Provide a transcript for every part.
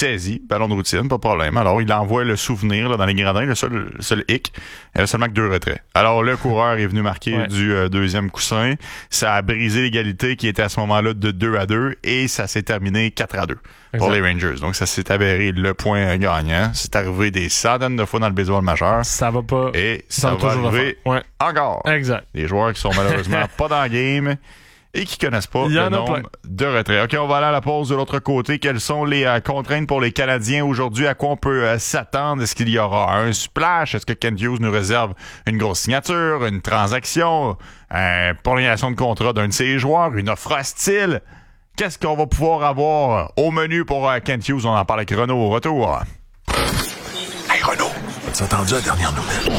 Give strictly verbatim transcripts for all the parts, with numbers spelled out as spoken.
saisi, ballon de routine, pas de problème. Alors, il envoie le souvenir là, dans les gradins, le seul, le seul hic, il y avait seulement que deux retraits. Alors, le coureur est venu marquer ouais. du euh, deuxième coussin. Ça a brisé l'égalité qui était à ce moment-là de deux à deux et ça s'est terminé quatre à deux pour les Rangers. Donc, ça s'est avéré le point gagnant. C'est arrivé des centaines de fois dans le baseball majeur. Ça va pas. Et ça, ça va arriver ouais. encore. Exact. Des joueurs qui sont malheureusement pas dans le game et qui connaissent pas le nombre plein. de retraits. OK, on va aller à la pause de l'autre côté. Quelles sont les euh, contraintes pour les Canadiens aujourd'hui? À quoi on peut euh, s'attendre? Est-ce qu'il y aura un splash? Est-ce que Kent Hughes nous réserve une grosse signature, une transaction, une prolongation de contrat d'un de ses joueurs, une offre hostile? Qu'est-ce qu'on va pouvoir avoir au menu pour euh, Kent Hughes? On en parle avec Renaud au retour. Hey Renaud, as-tu entendu la dernière nouvelle?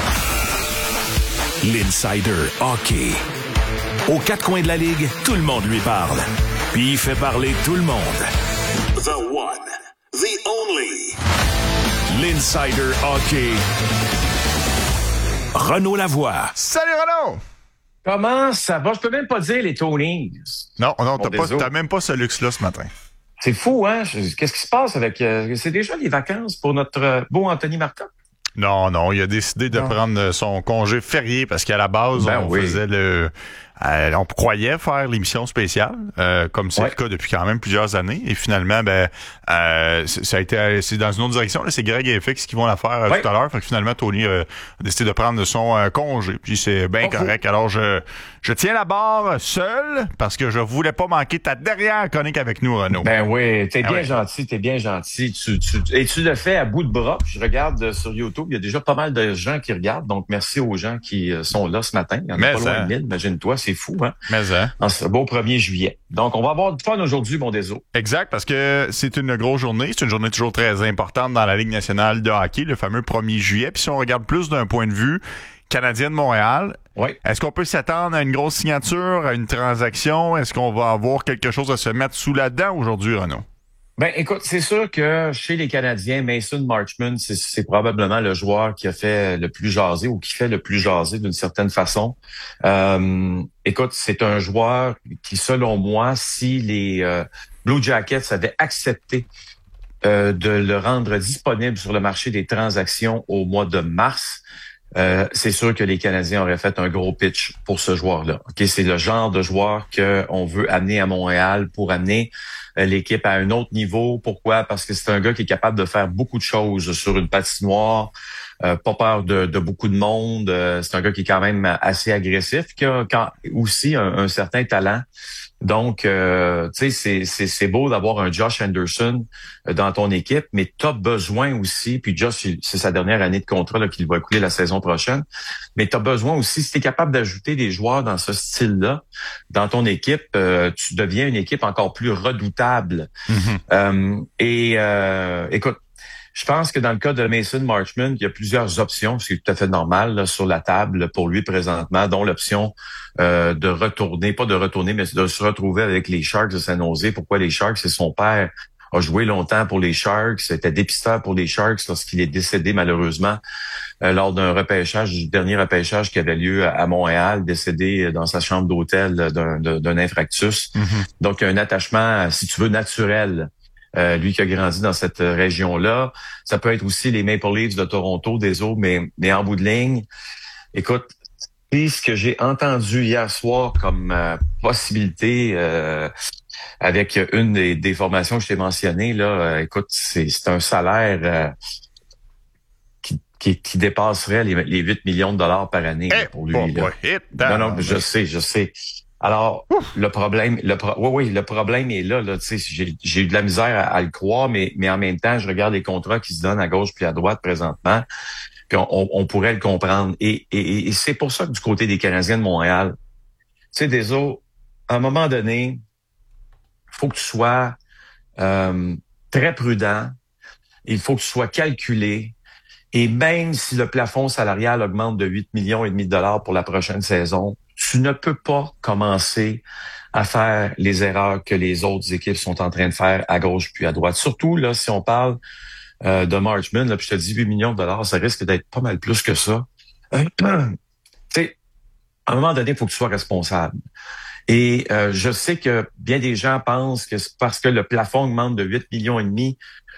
L'Insider Hockey. Aux quatre coins de la Ligue, tout le monde lui parle. Puis il fait parler tout le monde. The one, the only. L'Insider Hockey. Renaud Lavoie. Salut Renaud! Comment ça va? Je peux même pas dire les Tonys. Non, non, t'as, pas, t'as même pas ce luxe-là ce matin. C'est fou, hein? Qu'est-ce qui se passe avec... Euh, c'est déjà les vacances pour notre euh, beau Anthony Martin? Non, non, il a décidé de non. prendre son congé férié parce qu'à la base, ben on oui. faisait le... Euh, on croyait faire l'émission spéciale, euh, comme c'est ouais. le cas depuis quand même plusieurs années. Et finalement, ben, euh, ça a été, c'est dans une autre direction. Là, c'est Greg et F X qui vont la faire euh, ouais. tout à l'heure. Fait que finalement, Tony euh, a décidé de prendre son euh, congé. Puis c'est bien oh, correct. Fou. Alors, je, je tiens la barre seul parce que je voulais pas manquer ta dernière chronique avec nous, Renaud. Ben oui, t'es ah bien ouais. gentil, t'es bien gentil. Tu, tu, et tu le fais à bout de bras. Je regarde sur YouTube, il y a déjà pas mal de gens qui regardent. Donc, merci aux gens qui sont là ce matin. Il y en a Mais pas loin de mille, imagine-toi. C'est fou, hein? Mais hein? En ce beau premier juillet. Donc, on va avoir du fun aujourd'hui, mon déso. Exact, parce que c'est une grosse journée. C'est une journée toujours très importante dans la Ligue nationale de hockey, le fameux premier juillet. Puis si on regarde plus d'un point de vue canadien de Montréal, oui. est-ce qu'on peut s'attendre à une grosse signature, à une transaction? Est-ce qu'on va avoir quelque chose à se mettre sous la dent aujourd'hui, Renaud? Ben, écoute, c'est sûr que chez les Canadiens, Mason Marchment, c'est, c'est probablement le joueur qui a fait le plus jaser ou qui fait le plus jaser d'une certaine façon. Euh, écoute, c'est un joueur qui, selon moi, si les euh, Blue Jackets avaient accepté euh, de le rendre disponible sur le marché des transactions au mois de mars, Euh, c'est sûr que les Canadiens auraient fait un gros pitch pour ce joueur-là. Ok, c'est le genre de joueur qu'on veut amener à Montréal pour amener euh, l'équipe à un autre niveau. Pourquoi? Parce que c'est un gars qui est capable de faire beaucoup de choses sur une patinoire, euh, pas peur de, de beaucoup de monde. Euh, c'est un gars qui est quand même assez agressif, qui a quand, aussi un, un certain talent. Donc, euh, tu sais, c'est, c'est, c'est beau d'avoir un Josh Anderson dans ton équipe, mais tu as besoin aussi, puis Josh, c'est sa dernière année de contrat là, qu'il va écouler la saison prochaine, mais tu as besoin aussi, si tu es capable d'ajouter des joueurs dans ce style-là, dans ton équipe, euh, tu deviens une équipe encore plus redoutable. Mm-hmm. Euh, et euh, écoute, je pense que dans le cas de Mason Marchment, il y a plusieurs options, ce qui est tout à fait normal là, sur la table pour lui présentement, dont l'option euh, de retourner, pas de retourner, mais de se retrouver avec les Sharks de San Jose. Pourquoi les Sharks? C'est son père a joué longtemps pour les Sharks, était dépisteur pour les Sharks lorsqu'il est décédé malheureusement euh, lors d'un repêchage, du dernier repêchage qui avait lieu à Montréal, décédé dans sa chambre d'hôtel d'un, d'un infarctus. Mm-hmm. Donc, un attachement, si tu veux, naturel. Euh, lui qui a grandi dans cette région-là. Ça peut être aussi les Maple Leafs de Toronto, des autres, mais, mais en bout de ligne, écoute, ce que j'ai entendu hier soir comme euh, possibilité euh, avec une des, des formations que je t'ai mentionnées, là, euh, écoute, c'est, c'est un salaire euh, qui, qui, qui dépasserait les, les huit millions de dollars par année hey, pour lui. Bon, là. Hey, non, non, je sais, je sais. Alors, Ouf. le problème, le pro- oui, oui, le problème est là. Là, tu sais, j'ai, j'ai eu de la misère à, à le croire, mais, mais en même temps, je regarde les contrats qui se donnent à gauche puis à droite présentement, puis on, on, on pourrait le comprendre. Et, et, et c'est pour ça que du côté des Canadiens de Montréal, tu sais, des autres, à un moment donné, faut que tu sois euh, très prudent. Il faut que tu sois calculé. Et même si le plafond salarial augmente de huit millions et demi de dollars pour la prochaine saison, tu ne peux pas commencer à faire les erreurs que les autres équipes sont en train de faire à gauche puis à droite. Surtout, là, si on parle euh, de Marchment, là, puis je te dis huit millions de dollars, ça risque d'être pas mal plus que ça. tu sais, à un moment donné, il faut que tu sois responsable. Et euh, je sais que bien des gens pensent que c'est parce que le plafond augmente de huit millions et demi